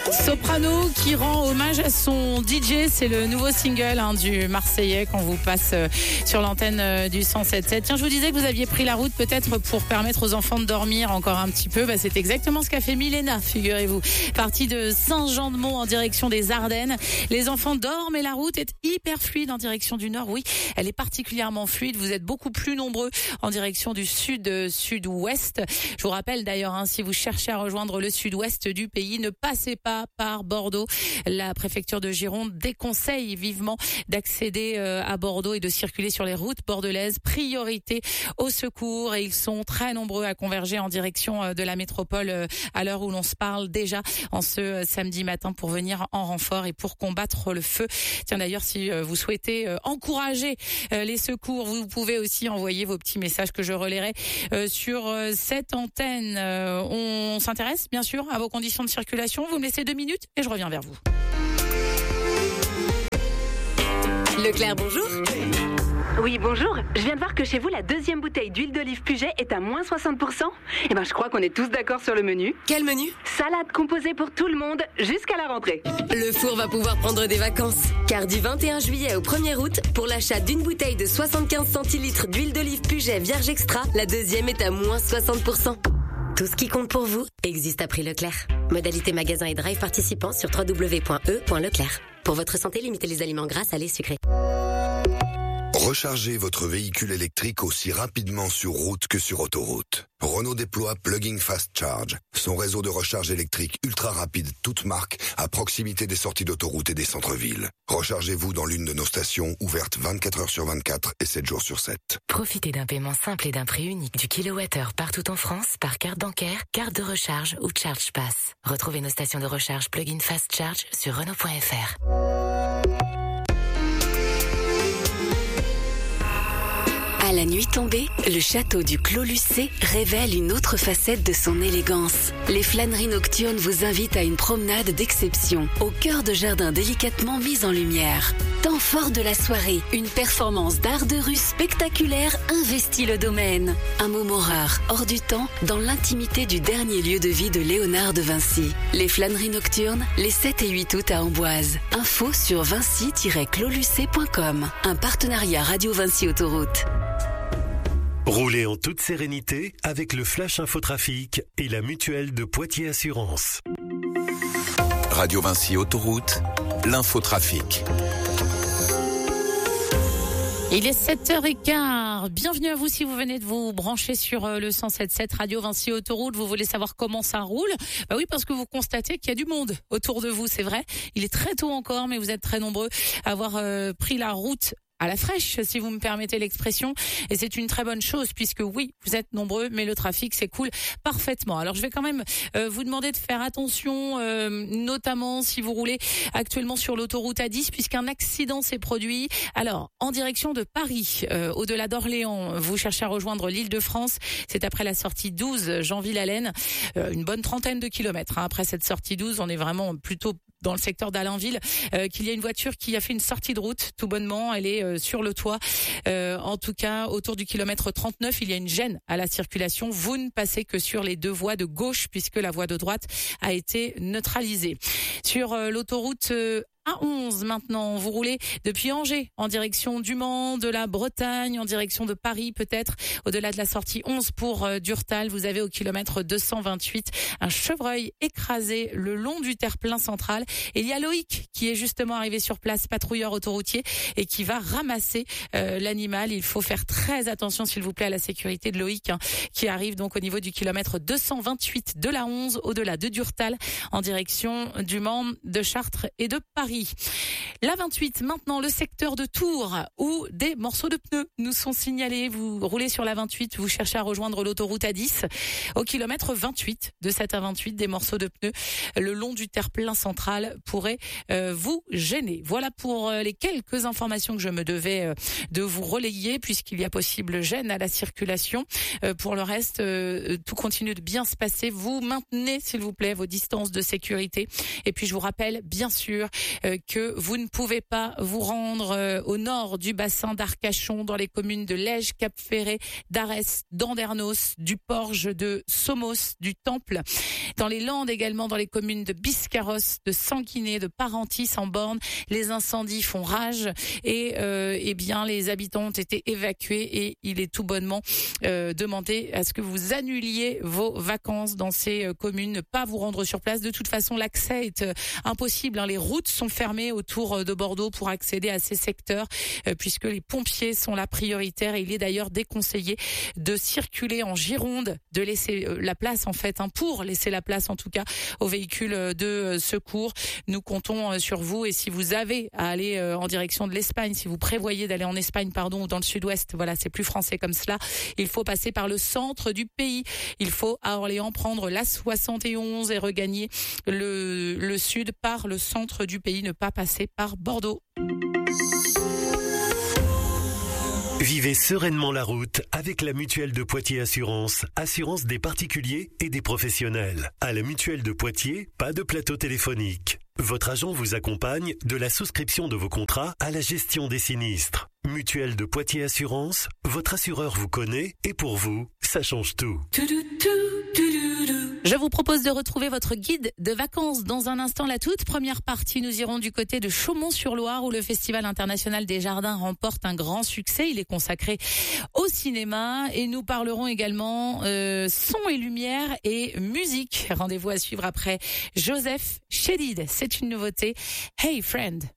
Soprano qui rend hommage à son DJ, c'est le nouveau single du Marseillais qu'on vous passe sur l'antenne du 107.7. Tiens, je vous disais que vous aviez pris la route peut-être pour permettre aux enfants de dormir encore un petit peu. C'est exactement ce qu'a fait Milena, figurez-vous. Partie de Saint-Jean-de-Mont en direction des Ardennes. Les enfants dorment et la route est hyper fluide en direction du nord. Oui, elle est particulièrement fluide. Vous êtes beaucoup plus nombreux en direction du sud-sud-ouest. Je vous rappelle d'ailleurs, si vous cherchez à rejoindre le sud-ouest du pays, ne passez pas par Bordeaux. La préfecture de Gironde déconseille vivement d'accéder à Bordeaux et de circuler sur les routes bordelaises. Priorité au secours, et ils sont très nombreux à converger en direction de la métropole à l'heure où l'on se parle déjà en ce samedi matin pour venir en renfort et pour combattre le feu. Tiens, d'ailleurs, si vous souhaitez encourager les secours, vous pouvez aussi envoyer vos petits messages que je relayerai sur cette antenne. On s'intéresse bien sûr à vos conditions de circulation. Vous me laissez 2 minutes et je reviens vers vous. Leclerc, bonjour. Oui, bonjour. Je viens de voir que chez vous, la deuxième bouteille d'huile d'olive Puget est à moins 60%. Je crois qu'on est tous d'accord sur le menu. Quel menu? Salade composée pour tout le monde jusqu'à la rentrée. Le four va pouvoir prendre des vacances. Car du 21 juillet au 1er août, pour l'achat d'une bouteille de 75 centilitres d'huile d'olive Puget Vierge Extra, la deuxième est à moins 60%. Tout ce qui compte pour vous existe à prix Leclerc. Modalité magasin et drive participants sur www.e.leclerc. Pour votre santé, limitez les aliments gras, salés, sucrés. Rechargez votre véhicule électrique aussi rapidement sur route que sur autoroute. Renault déploie Plugging Fast Charge, son réseau de recharge électrique ultra rapide, toute marque, à proximité des sorties d'autoroute et des centres-villes. Rechargez-vous dans l'une de nos stations, ouvertes 24 heures sur 24 et 7 jours sur 7. Profitez d'un paiement simple et d'un prix unique du kilowattheure partout en France par carte bancaire, carte de recharge ou Charge Pass. Retrouvez nos stations de recharge Plug-in Fast Charge sur Renault.fr. À la nuit tombée, le château du Clos Lucé révèle une autre facette de son élégance. Les flâneries nocturnes vous invitent à une promenade d'exception, au cœur de jardins délicatement mis en lumière. Temps fort de la soirée, une performance d'art de rue spectaculaire investit le domaine. Un moment rare, hors du temps, dans l'intimité du dernier lieu de vie de Léonard de Vinci. Les flâneries nocturnes, les 7 et 8 août à Amboise. Info sur vinci-closlucé.com. Un partenariat Radio Vinci Autoroute. Roulez en toute sérénité avec le Flash Infotrafic et la mutuelle de Poitiers Assurance. Radio Vinci Autoroute, l'infotrafic. Il est 7h15. Bienvenue à vous si vous venez de vous brancher sur le 107.7 Radio Vinci Autoroute. Vous voulez savoir comment ça roule? Oui, parce que vous constatez qu'il y a du monde autour de vous, c'est vrai. Il est très tôt encore, mais vous êtes très nombreux à avoir pris la route à la fraîche, si vous me permettez l'expression. Et c'est une très bonne chose, puisque oui, vous êtes nombreux, mais le trafic s'écoule parfaitement. Alors, je vais quand même vous demander de faire attention, notamment si vous roulez actuellement sur l'autoroute A10, puisqu'un accident s'est produit. Alors, en direction de Paris, au-delà d'Orléans, vous cherchez à rejoindre l'Île-de-France. C'est après la sortie 12, Jeanville-Allen. Une bonne trentaine de kilomètres. Après cette sortie 12, on est vraiment plutôt dans le secteur d'Allainville, qu'il y a une voiture qui a fait une sortie de route, tout bonnement. Elle est sur le toit. En tout cas, autour du kilomètre 39, il y a une gêne à la circulation. Vous ne passez que sur les 2 voies de gauche, puisque la voie de droite a été neutralisée. Sur l'autoroute A11 maintenant, vous roulez depuis Angers en direction du Mans, de la Bretagne, en direction de Paris peut-être, au-delà de la sortie 11 pour Durtal. Vous avez au kilomètre 228 un chevreuil écrasé le long du terre-plein central. Et il y a Loïc qui est justement arrivé sur place, patrouilleur autoroutier, et qui va ramasser l'animal. Il faut faire très attention s'il vous plaît à la sécurité de Loïc, qui arrive donc au niveau du kilomètre 228 de la 11, au-delà de Durtal, en direction du Mans, de Chartres et de Paris. La 28, maintenant, le secteur de Tours, où des morceaux de pneus nous sont signalés. Vous roulez sur la 28, vous cherchez à rejoindre l'autoroute A10. Au kilomètre 28 de cette A28, des morceaux de pneus le long du terre-plein central pourraient vous gêner. Voilà pour les quelques informations que je me devais de vous relayer, puisqu'il y a possible gêne à la circulation. Pour le reste, tout continue de bien se passer. Vous maintenez, s'il vous plaît, vos distances de sécurité. Et puis, je vous rappelle, bien sûr, que vous ne pouvez pas vous rendre au nord du bassin d'Arcachon, dans les communes de Lège, Cap-Ferré, d'Arès, d'Andernos, du Porge, de Somos, du Temple, dans les Landes également, dans les communes de Biscarrosse, de Sanguinet, de Parentis en Borne. Les incendies font rage et bien les habitants ont été évacués et il est tout bonnement demandé à ce que vous annuliez vos vacances dans ces communes, ne pas vous rendre sur place. De toute façon, l'accès est impossible. Les routes sont fermées autour de Bordeaux pour accéder à ces secteurs puisque les pompiers sont la prioritaire et il est d'ailleurs déconseillé de circuler en Gironde, de laisser la place en fait, pour laisser la place en tout cas aux véhicules de secours. Nous comptons sur vous et si vous avez à aller en direction de l'Espagne, si vous prévoyez d'aller en Espagne, ou dans le sud-ouest, voilà, c'est plus français comme cela, il faut passer par le centre du pays. Il faut à Orléans prendre la 71 et regagner le sud par le centre du pays, ne pas passer par Bordeaux. Vivez sereinement la route avec la Mutuelle de Poitiers Assurance. Assurance des particuliers et des professionnels. À la Mutuelle de Poitiers, pas de plateau téléphonique. Votre agent vous accompagne de la souscription de vos contrats à la gestion des sinistres. Mutuelle de Poitiers Assurance, votre assureur vous connaît et pour vous, ça change tout. Je vous propose de retrouver votre guide de vacances dans un instant. La toute première partie, nous irons du côté de Chaumont-sur-Loire où le Festival international des jardins remporte un grand succès. Il est consacré au cinéma et nous parlerons également son et lumière et musique. Rendez-vous à suivre après Joseph Chédid. C'est une nouveauté. Hey Friend.